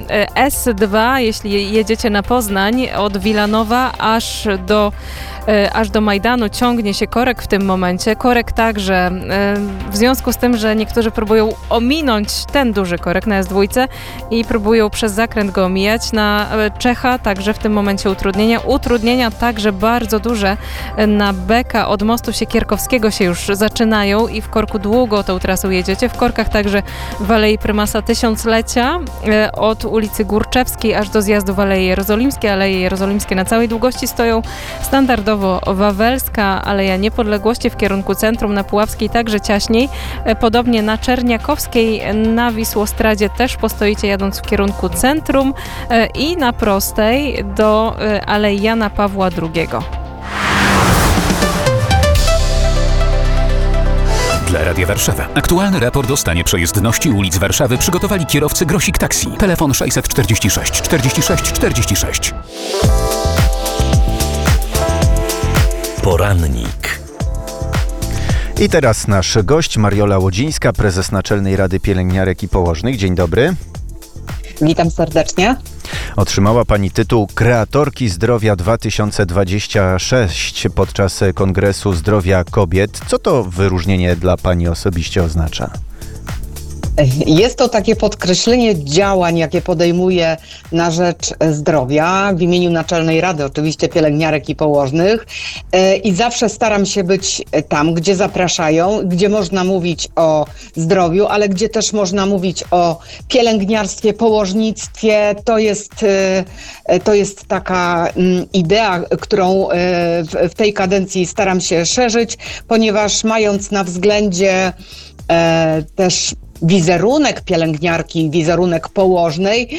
S2, jeśli jedziecie na Poznań, od Wilanowa aż do Majdanu ciągnie się korek w tym momencie. Korek także, w związku z tym, że niektórzy próbują ominąć ten duży korek na S2 i próbują przez zakręt go omijać. Na Czecha także w tym momencie utrudnienia także bardzo duże na Beka od mostu Siekierkowskiego się już zaczynają i w korku długo tą trasą jedziecie. W korkach także w Alei Prymasa Tysiąclecia od ulicy Górczewskiej aż do zjazdu w Aleje Jerozolimskie. Aleje Jerozolimskie na całej długości stoją. Standardowo Wawelska, Aleja Niepodległości w kierunku centrum, na Puławskiej także ciaśniej. Podobnie na Czerniakowskiej, na Wisłostradzie też postoicie jadąc w kierunku centrum i na prostej do Alei Jana Pawła II. Dla Radia Warszawa. Aktualny raport o stanie przejezdności ulic Warszawy przygotowali kierowcy Grosik Taxi. Telefon 646 46 46. Porannik. I teraz nasz gość, Mariola Łodzińska, prezes Naczelnej Rady Pielęgniarek i Położnych. Dzień dobry. Witam serdecznie. Otrzymała Pani tytuł Kreatorki Zdrowia 2026 podczas Kongresu Zdrowia Kobiet. Co to wyróżnienie dla Pani osobiście oznacza? Jest to takie podkreślenie działań, jakie podejmuję na rzecz zdrowia w imieniu Naczelnej Rady, oczywiście pielęgniarek i położnych. I zawsze staram się być tam, gdzie zapraszają, gdzie można mówić o zdrowiu, ale gdzie też można mówić o pielęgniarstwie, położnictwie. To jest taka idea, którą w tej kadencji staram się szerzyć, ponieważ mając na względzie też wizerunek pielęgniarki, wizerunek położnej,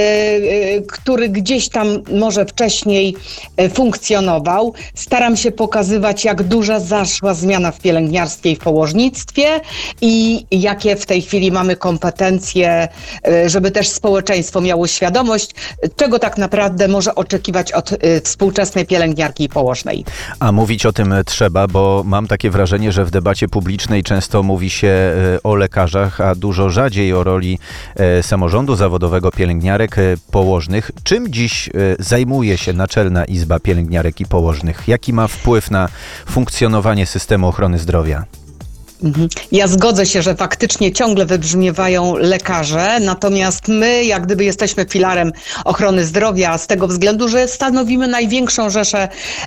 który gdzieś tam może wcześniej funkcjonował. Staram się pokazywać, jak duża zaszła zmiana w pielęgniarstwie i w położnictwie i jakie w tej chwili mamy kompetencje, żeby też społeczeństwo miało świadomość, czego tak naprawdę może oczekiwać od współczesnej pielęgniarki i położnej. A mówić o tym trzeba, bo mam takie wrażenie, że w debacie publicznej często mówi się o lekarzach, a dużo rzadziej o roli samorządu zawodowego pielęgniarek, położnych. Czym dziś zajmuje się Naczelna Izba Pielęgniarek i Położnych? Jaki ma wpływ na funkcjonowanie systemu ochrony zdrowia? Ja zgodzę się, że faktycznie ciągle wybrzmiewają lekarze, natomiast my jak gdyby jesteśmy filarem ochrony zdrowia z tego względu, że stanowimy największą rzeszę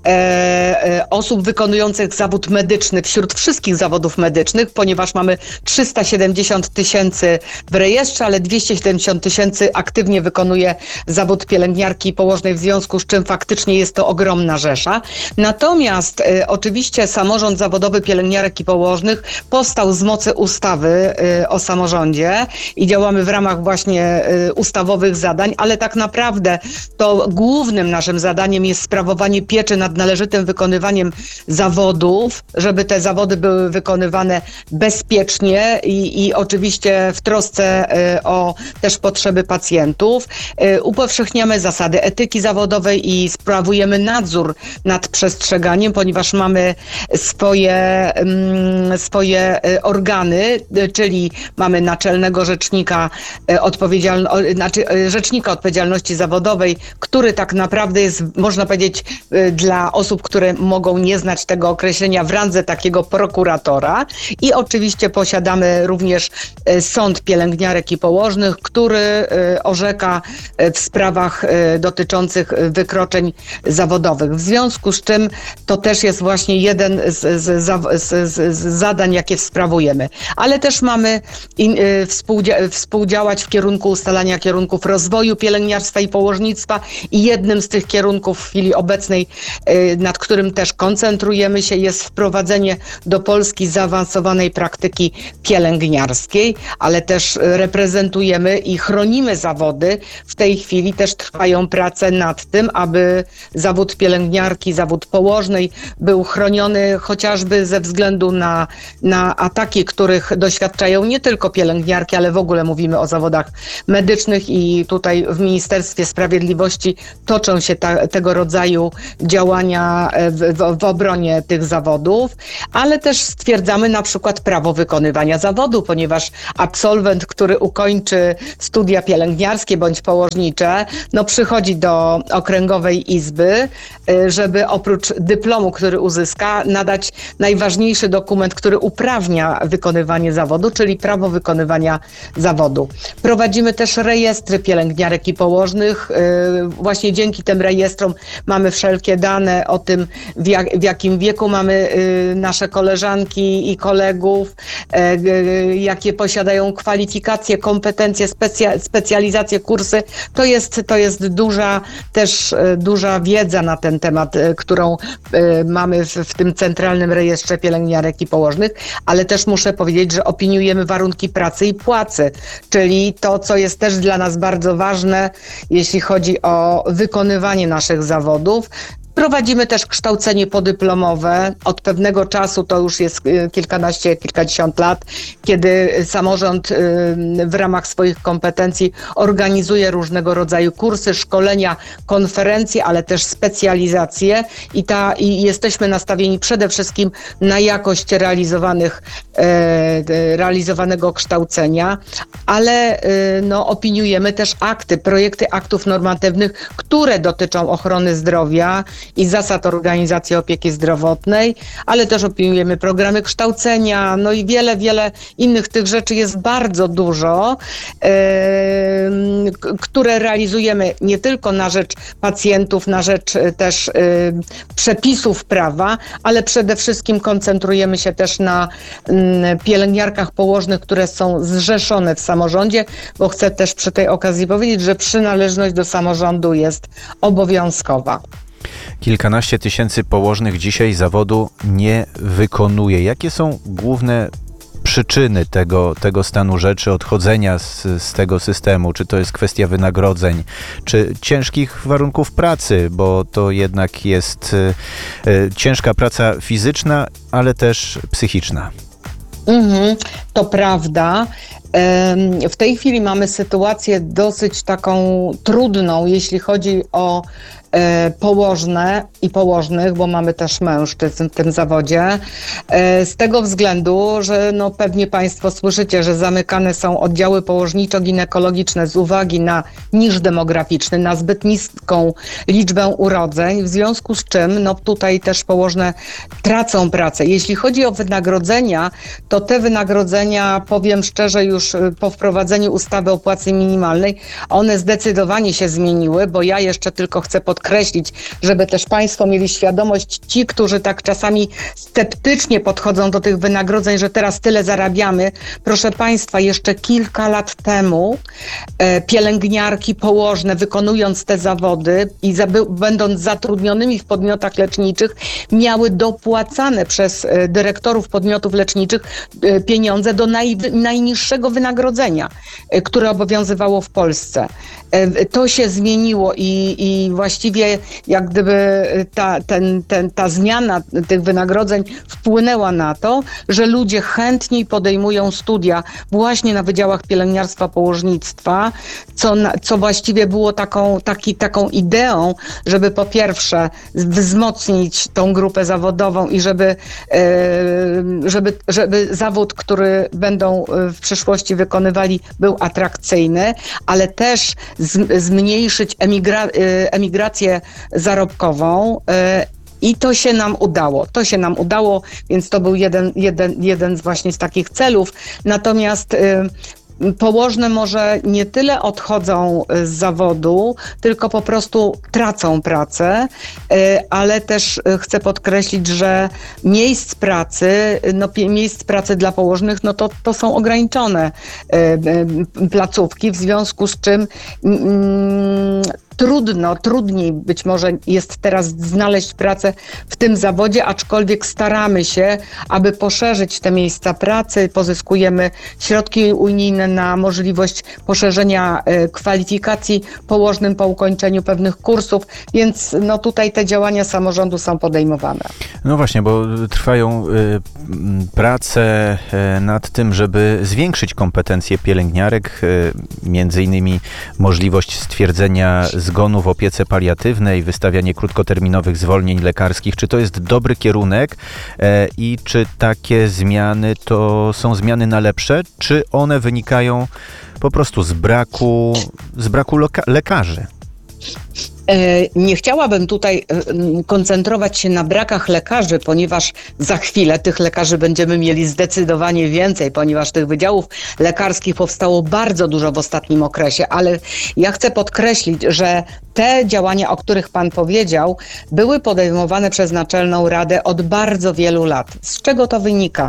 osób wykonujących zawód medyczny wśród wszystkich zawodów medycznych, ponieważ mamy 370 000 w rejestrze, ale 270 000 aktywnie wykonuje zawód pielęgniarki i położnej, w związku z czym faktycznie jest to ogromna rzesza. Natomiast oczywiście samorząd zawodowy pielęgniarek i położnych powstał z mocy ustawy o samorządzie i działamy w ramach właśnie ustawowych zadań, ale tak naprawdę to głównym naszym zadaniem jest sprawowanie pieczy nad należytym wykonywaniem zawodów, żeby te zawody były wykonywane bezpiecznie i oczywiście w trosce o też potrzeby pacjentów. Upowszechniamy zasady etyki zawodowej i sprawujemy nadzór nad przestrzeganiem, ponieważ mamy swoje organy, czyli mamy naczelnego rzecznika rzecznika odpowiedzialności zawodowej, który tak naprawdę jest, można powiedzieć, dla osób, które mogą nie znać tego określenia, w randze takiego prokuratora. I oczywiście posiadamy również sąd pielęgniarek i położnych, który orzeka w sprawach dotyczących wykroczeń zawodowych. W związku z czym to też jest właśnie jeden z zadań, jakie sprawujemy. Ale też mamy współdziałać w kierunku ustalania kierunków rozwoju pielęgniarstwa i położnictwa i jednym z tych kierunków w chwili obecnej, nad którym też koncentrujemy się, jest wprowadzenie do Polski zaawansowanej praktyki pielęgniarskiej, ale też reprezentujemy i chronimy zawody. W tej chwili też trwają prace nad tym, aby zawód pielęgniarki, zawód położnej był chroniony chociażby ze względu na na ataki, których doświadczają nie tylko pielęgniarki, ale w ogóle mówimy o zawodach medycznych i tutaj w Ministerstwie Sprawiedliwości toczą się tego rodzaju działania w obronie tych zawodów, ale też stwierdzamy na przykład prawo wykonywania zawodu, ponieważ absolwent, który ukończy studia pielęgniarskie bądź położnicze, no przychodzi do Okręgowej Izby, żeby oprócz dyplomu, który uzyska, nadać najważniejszy dokument, który uprawnia wykonywanie zawodu, czyli prawo wykonywania zawodu. Prowadzimy też rejestry pielęgniarek i położnych. Właśnie dzięki tym rejestrom mamy wszelkie dane o tym, w jakim wieku mamy nasze koleżanki i kolegów, jakie posiadają kwalifikacje, kompetencje, specjalizacje, kursy. To jest duża wiedza na ten temat, którą mamy w tym Centralnym Rejestrze Pielęgniarek i Położnych, ale też muszę powiedzieć, że opiniujemy warunki pracy i płacy, czyli to, co jest też dla nas bardzo ważne, jeśli chodzi o wykonywanie naszych zawodów. Prowadzimy też kształcenie podyplomowe. Od pewnego czasu, to już jest kilkadziesiąt lat, kiedy samorząd w ramach swoich kompetencji organizuje różnego rodzaju kursy, szkolenia, konferencje, ale też specjalizacje i jesteśmy nastawieni przede wszystkim na jakość realizowanego kształcenia, ale opiniujemy też projekty aktów normatywnych, które dotyczą ochrony zdrowia i zasad organizacji opieki zdrowotnej, ale też opiniujemy programy kształcenia, no i wiele innych tych rzeczy jest bardzo dużo, które realizujemy nie tylko na rzecz pacjentów, na rzecz też przepisów prawa, ale przede wszystkim koncentrujemy się też na pielęgniarkach położnych, które są zrzeszone w samorządzie, bo chcę też przy tej okazji powiedzieć, że przynależność do samorządu jest obowiązkowa. Kilkanaście tysięcy położnych dzisiaj zawodu nie wykonuje. Jakie są główne przyczyny tego stanu rzeczy, odchodzenia z tego systemu? Czy to jest kwestia wynagrodzeń, czy ciężkich warunków pracy, bo to jednak jest ciężka praca fizyczna, ale też psychiczna? To prawda. W tej chwili mamy sytuację dosyć taką trudną, jeśli chodzi o położne i położnych, bo mamy też mężczyzn w tym zawodzie. Z tego względu, że pewnie Państwo słyszycie, że zamykane są oddziały położniczo-ginekologiczne z uwagi na niż demograficzny, na zbyt niską liczbę urodzeń, w związku z czym tutaj też położne tracą pracę. Jeśli chodzi o wynagrodzenia, to te wynagrodzenia, powiem szczerze, już po wprowadzeniu ustawy o płacy minimalnej, one zdecydowanie się zmieniły, bo ja jeszcze tylko chcę podkreślić, żeby też Państwo mieli świadomość, ci, którzy tak czasami sceptycznie podchodzą do tych wynagrodzeń, że teraz tyle zarabiamy. Proszę Państwa, jeszcze kilka lat temu pielęgniarki położne, wykonując te zawody i będąc zatrudnionymi w podmiotach leczniczych, miały dopłacane przez dyrektorów podmiotów leczniczych pieniądze do najniższego wynagrodzenia, które obowiązywało w Polsce. To się zmieniło i właściwie jak gdyby ta zmiana tych wynagrodzeń wpłynęła na to, że ludzie chętniej podejmują studia właśnie na wydziałach pielęgniarstwa, położnictwa, co właściwie było taką ideą, żeby po pierwsze wzmocnić tą grupę zawodową i żeby zawód, który będą w przyszłości wykonywali, był atrakcyjny, ale też zmniejszyć emigrację zarobkową. I to się nam udało. Więc to był jeden właśnie z takich celów. Natomiast położne może nie tyle odchodzą z zawodu, tylko po prostu tracą pracę, ale też chcę podkreślić, że miejsc pracy dla położnych, to są ograniczone placówki, w związku z czym trudniej być może jest teraz znaleźć pracę w tym zawodzie, aczkolwiek staramy się, aby poszerzyć te miejsca pracy. Pozyskujemy środki unijne na możliwość poszerzenia kwalifikacji położnym po ukończeniu pewnych kursów, więc no tutaj te działania samorządu są podejmowane. No właśnie, bo trwają prace nad tym, żeby zwiększyć kompetencje pielęgniarek, między innymi możliwość stwierdzenia zgonu w opiece paliatywnej, wystawianie krótkoterminowych zwolnień lekarskich. Czy to jest dobry kierunek i czy takie zmiany to są zmiany na lepsze, czy one wynikają po prostu z braku lekarzy? Nie chciałabym tutaj koncentrować się na brakach lekarzy, ponieważ za chwilę tych lekarzy będziemy mieli zdecydowanie więcej, ponieważ tych wydziałów lekarskich powstało bardzo dużo w ostatnim okresie, ale ja chcę podkreślić, że te działania, o których pan powiedział, były podejmowane przez Naczelną Radę od bardzo wielu lat. Z czego to wynika?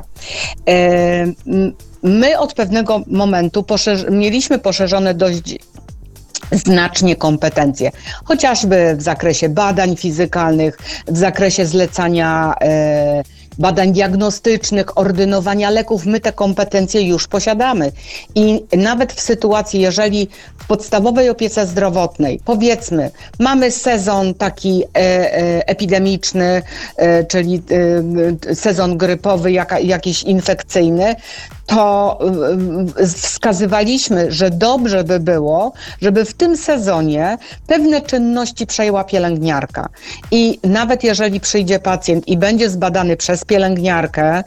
My od pewnego momentu mieliśmy poszerzone dość znacznie kompetencje, chociażby w zakresie badań fizykalnych, w zakresie zlecania badań diagnostycznych, ordynowania leków. My te kompetencje już posiadamy. I nawet w sytuacji, jeżeli w podstawowej opiece zdrowotnej, powiedzmy, mamy sezon taki epidemiczny, czyli sezon grypowy, jakiś infekcyjny, to wskazywaliśmy, że dobrze by było, żeby w tym sezonie pewne czynności przejęła pielęgniarka. I nawet jeżeli przyjdzie pacjent i będzie zbadany przez pielęgniarkę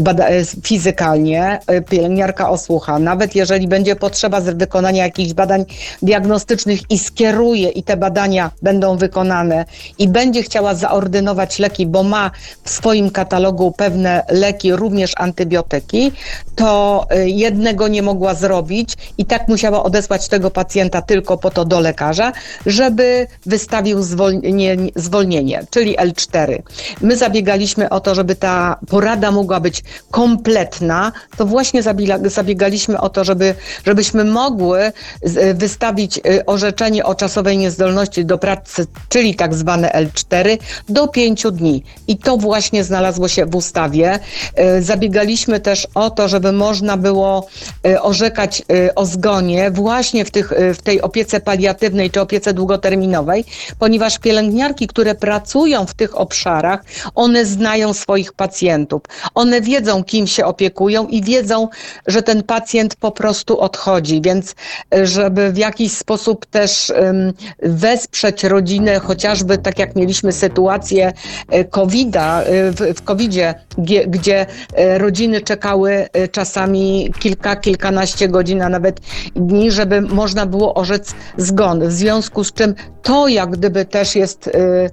fizykalnie, pielęgniarka osłucha, nawet jeżeli będzie potrzeba wykonania jakichś badań diagnostycznych i skieruje i te badania będą wykonane i będzie chciała zaordynować leki, bo ma w swoim katalogu pewne leki, również antybiotyki, to jednego nie mogła zrobić i tak musiała odesłać tego pacjenta tylko po to do lekarza, żeby wystawił zwolnienie, czyli L4. My zabiegaliśmy o to, żeby ta porada mogła być kompletna, to właśnie zabiegaliśmy o to, żebyśmy mogły wystawić orzeczenie o czasowej niezdolności do pracy, czyli tak zwane L4, do 5 dni. I to właśnie znalazło się w ustawie. Zabiegaliśmy też o to, żeby można było orzekać o zgonie właśnie w tej opiece paliatywnej czy opiece długoterminowej, ponieważ pielęgniarki, które pracują w tych obszarach, one znają swoich pacjentów. One wiedzą, kim się opiekują i wiedzą, że ten pacjent po prostu odchodzi, więc żeby w jakiś sposób też wesprzeć rodzinę, chociażby tak jak mieliśmy sytuację COVID-a, w COVID-zie, gdzie rodziny czekały czasami kilkanaście godzin, a nawet dni, żeby można było orzec zgon. W związku z czym to jak gdyby też jest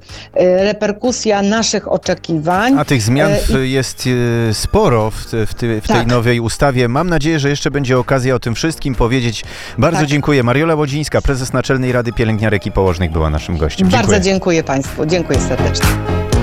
reperkusja naszych oczekiwań. A tych zmian jest sporo w tej nowej ustawie. Mam nadzieję, że jeszcze będzie okazja o tym wszystkim powiedzieć. Bardzo dziękuję. Mariola Łodzińska, prezes Naczelnej Rady Pielęgniarek i Położnych była naszym gościem. Dziękuję. Bardzo dziękuję Państwu. Dziękuję serdecznie.